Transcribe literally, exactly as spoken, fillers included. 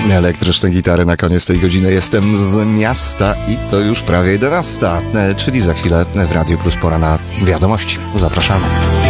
Elektryczne gitary na koniec tej godziny. Jestem z miasta i to już prawie jedenasta, czyli za chwilę w Radiu Plus pora na wiadomości. Zapraszamy.